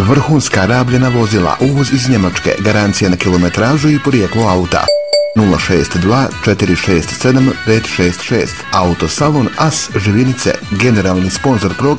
vrhunska rabljena vozila, uvoz iz Njemačke, garancija na kilometražu i porijeklo auta. 062 467 566. Autosalon As Živinice, generalni sponzor programa